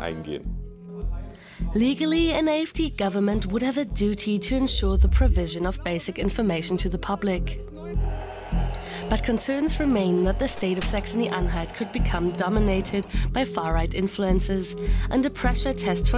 eingehen. Legally, an AfD government would have a duty to ensure the provision of basic information to the public. But concerns remain that the state of Saxony-Anhalt could become dominated by far-right influences, and a pressure test for